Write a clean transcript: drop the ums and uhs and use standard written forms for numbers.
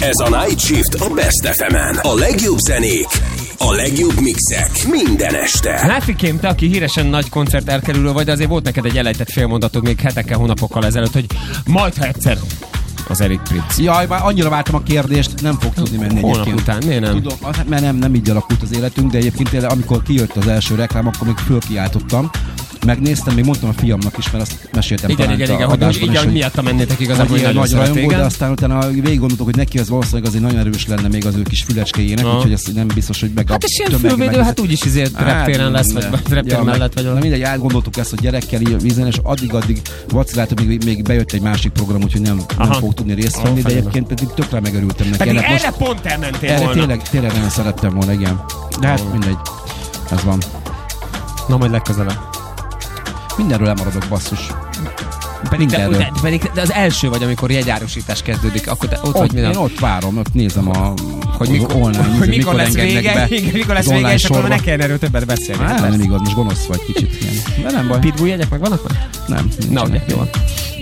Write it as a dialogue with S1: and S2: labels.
S1: Ez a Night Shift a Best FM-en. A legjobb zenék, a legjobb mixek minden este.
S2: Náfikém, te, aki híresen nagy koncert elkerülő vagy, de azért volt neked egy elejtett félmondatod még hetekkel, hónapokkal ezelőtt, hogy majd ha egyszer az Eric Prydz.
S3: Jaj, már annyira vártam a kérdést, nem fog tudni menni
S2: Holnap
S3: egyébként.
S2: után, miért nem?
S3: Tudom, mert nem így alakult az életünk, de egyébként tényleg, amikor kijött az első reklám, akkor még fölkiáltottam. Megnéztem, még mondtam a fiamnak is, mert azt meséltem
S2: Igen, hogy miatta mennétek igazából, hogy nagyon
S3: rajongó, de aztán utána végig gondoltuk, hogy neki az valószínűleg azért nagyon erős lenne még az ő kis fülecskéjének, úgyhogy ezt nem biztos, hogy meg.
S2: Hát és ilyen fülvédő, hát úgyis reptéren lesz, vagy reptér mellett vagy.
S3: Na mindegy, átgondoltuk ezt, hogy gyerekkel vízen, és addig vaciláltam, még bejött egy másik program, úgyhogy nem fog tudni részt venni, de egyébként pedig tökre megörültem neki.
S2: Pedig erre pont elmentél volna.
S3: Tényleg nagyon szerettem volna, igen. De hát mindegy, ez van.
S2: Na majd legközelebb.
S3: Mindenről elmaradok, basszus.
S2: Pedig az első vagy, amikor jegyárusítás kezdődik, akkor te ott vagy
S3: minden. Én ott várom, ott nézem
S2: hogy mikor lesz vége, és akkor ne kellene erről többet beszélni.
S3: Nem igaz, most gonosz vagy kicsit. De nem baj.
S2: Pitbull jegyek meg vannak már?
S3: Nem.
S2: Na, ugye, jó van.